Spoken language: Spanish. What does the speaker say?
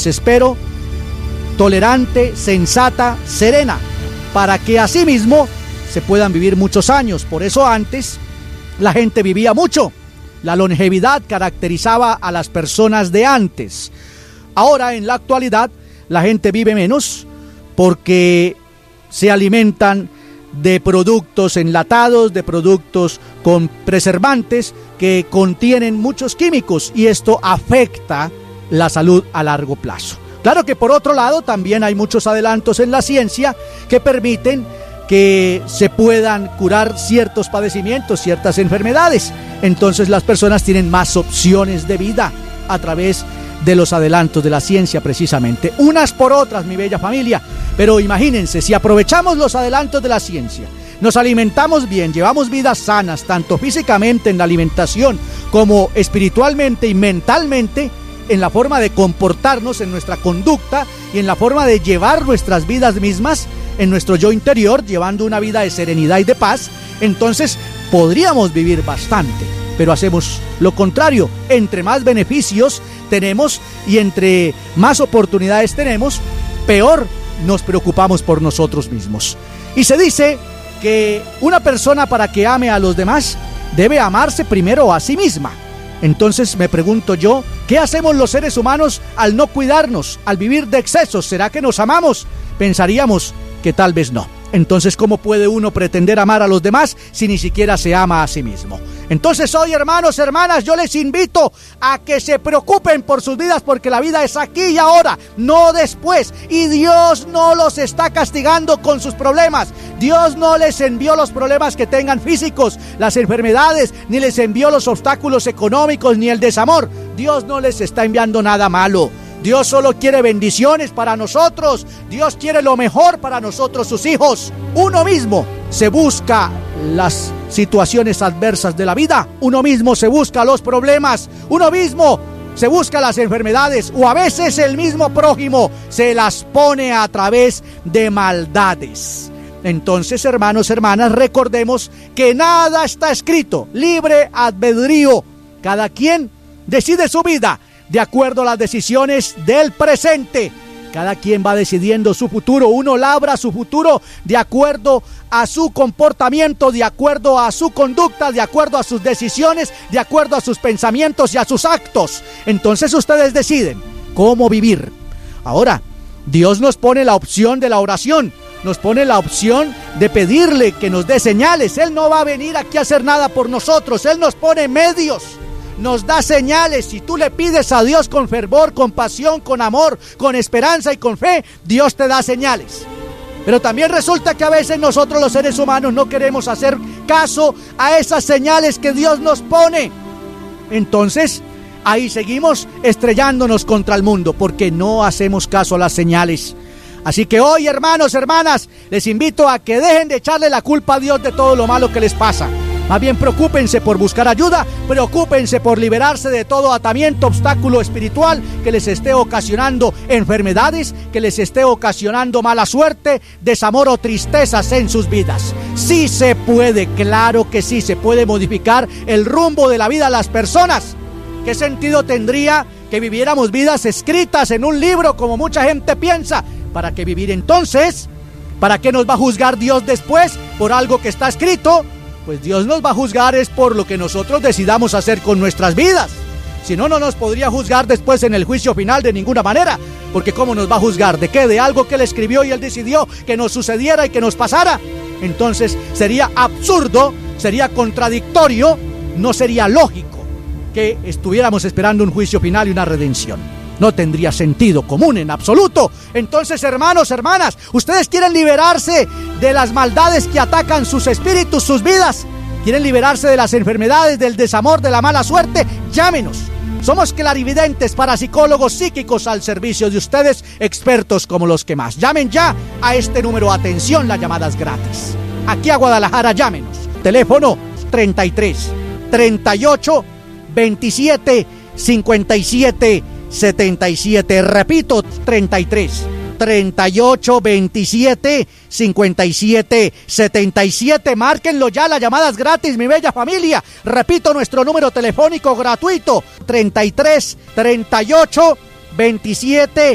desespero, tolerante, sensata, serena, para que asimismo se puedan vivir muchos años. Por eso antes la gente vivía mucho. La longevidad caracterizaba a las personas de antes. Ahora, en la actualidad, la gente vive menos porque se alimentan de productos enlatados, de productos con preservantes que contienen muchos químicos, y esto afecta la salud a largo plazo. Claro que por otro lado también hay muchos adelantos en la ciencia que permiten que se puedan curar ciertos padecimientos, ciertas enfermedades. Entonces las personas tienen más opciones de vida a través de los adelantos de la ciencia, precisamente. Unas por otras, mi bella familia. Pero imagínense, si aprovechamos los adelantos de la ciencia, nos alimentamos bien, llevamos vidas sanas, tanto físicamente en la alimentación como espiritualmente y mentalmente, en la forma de comportarnos, en nuestra conducta y en la forma de llevar nuestras vidas mismas, en nuestro yo interior, llevando una vida de serenidad y de paz, entonces podríamos vivir bastante. Pero hacemos lo contrario. Entre más beneficios tenemos y entre más oportunidades tenemos, peor nos preocupamos por nosotros mismos. Y se dice que una persona, para que ame a los demás, debe amarse primero a sí misma. Entonces me pregunto yo, ¿qué hacemos los seres humanos al no cuidarnos, al vivir de excesos? ¿Será que nos amamos? Pensaríamos que tal vez no. Entonces, ¿cómo puede uno pretender amar a los demás si ni siquiera se ama a sí mismo? Entonces hoy, hermanos, hermanas, yo les invito a que se preocupen por sus vidas, porque la vida es aquí y ahora, no después. Y Dios no los está castigando con sus problemas. Dios no les envió los problemas que tengan físicos, las enfermedades, ni les envió los obstáculos económicos, ni el desamor. Dios no les está enviando nada malo. Dios solo quiere bendiciones para nosotros. Dios quiere lo mejor para nosotros, sus hijos. Uno mismo se busca las situaciones adversas de la vida. Uno mismo se busca los problemas. Uno mismo se busca las enfermedades. O a veces el mismo prójimo se las pone a través de maldades. Entonces, hermanos, hermanas, recordemos que nada está escrito. Libre albedrío. Cada quien decide su vida de acuerdo a las decisiones del presente. Cada quien va decidiendo su futuro. Uno labra su futuro de acuerdo a su comportamiento, de acuerdo a su conducta, de acuerdo a sus decisiones, de acuerdo a sus pensamientos y a sus actos. Entonces ustedes deciden cómo vivir. Ahora, Dios nos pone la opción de la oración. Nos pone la opción de pedirle que nos dé señales. Él no va a venir aquí a hacer nada por nosotros. Él nos pone medios. Nos da señales. Si tú le pides a Dios con fervor, con pasión, con amor, con esperanza y con fe, Dios te da señales. Pero también resulta que a veces nosotros los seres humanos no queremos hacer caso a esas señales que Dios nos pone. Entonces, ahí seguimos estrellándonos contra el mundo porque no hacemos caso a las señales. Así que hoy, hermanos, hermanas, les invito a que dejen de echarle la culpa a Dios de todo lo malo que les pasa. Más bien preocúpense por buscar ayuda, preocúpense por liberarse de todo atamiento, obstáculo espiritual que les esté ocasionando enfermedades, que les esté ocasionando mala suerte, desamor o tristezas en sus vidas. Sí se puede, claro que sí se puede modificar el rumbo de la vida de las personas. ¿Qué sentido tendría que viviéramos vidas escritas en un libro como mucha gente piensa? ¿Para qué vivir entonces? ¿Para qué nos va a juzgar Dios después por algo que está escrito? Pues Dios nos va a juzgar es por lo que nosotros decidamos hacer con nuestras vidas. Si no, no nos podría juzgar después en el juicio final de ninguna manera. Porque ¿cómo nos va a juzgar? ¿De qué? ¿De algo que Él escribió y Él decidió que nos sucediera y que nos pasara? Entonces sería absurdo, sería contradictorio, no sería lógico que estuviéramos esperando un juicio final y una redención. No tendría sentido común en absoluto. Entonces, hermanos, hermanas, ¿ustedes quieren liberarse de las maldades que atacan sus espíritus, sus vidas? ¿Quieren liberarse de las enfermedades, del desamor, de la mala suerte? Llámenos. Somos clarividentes, parapsicólogos psíquicos al servicio de ustedes, expertos como los que más. Llamen ya a este número. Atención, la llamada es gratis. Aquí a Guadalajara, llámenos. Teléfono 33 38 27 57 77. Repito, 33 38 27 57 77. Márquenlo ya, la llamada es gratis, mi bella familia. Repito, nuestro número telefónico gratuito: 33 38 27